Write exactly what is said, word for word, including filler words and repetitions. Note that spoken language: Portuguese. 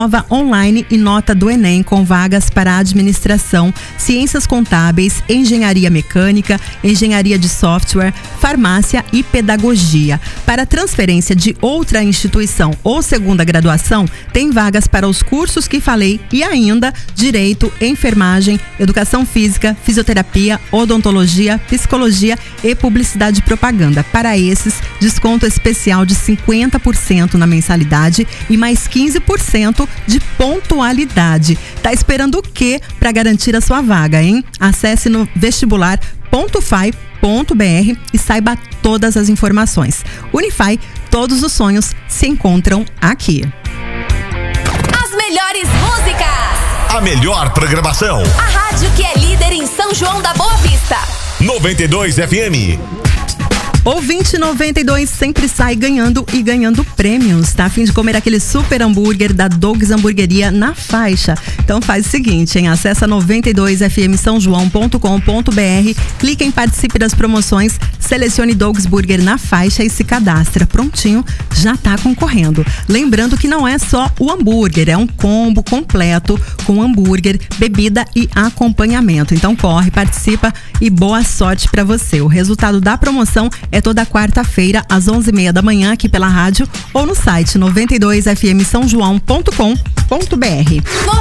Prova online e nota do Enem com vagas para administração, ciências contábeis, engenharia mecânica, engenharia de software, farmácia e pedagogia. Para transferência de outra instituição ou segunda graduação, tem vagas para os cursos que falei e ainda direito, enfermagem, educação física, fisioterapia, odontologia, psicologia e publicidade e propaganda. Para esses, desconto especial de cinquenta por cento na mensalidade e mais quinze por cento de pontualidade. Tá esperando o quê para garantir a sua vaga, hein? Acesse no vestibular ponto f a i ponto b r e saiba todas as informações. Unify, todos os sonhos se encontram aqui. As melhores músicas. A melhor programação. A rádio que é líder em São João da Boa Vista. noventa e dois F M. Ouvinte noventa e dois sempre sai ganhando e ganhando prêmios. Tá a fim de comer aquele super hambúrguer da Dogs Hamburgueria na faixa? Então faz o seguinte, hein? Acessa noventa e dois f m são joão ponto com ponto b r, clica em participe das promoções, selecione Dogs Burger na faixa e se cadastra. Prontinho, já tá concorrendo. Lembrando que não é só o hambúrguer, é um combo completo com hambúrguer, bebida e acompanhamento. Então corre, participa e boa sorte pra você. O resultado da promoção é toda quarta-feira, às onze e meia da manhã, aqui pela rádio ou no site noventa e dois f m são joão ponto com ponto b r.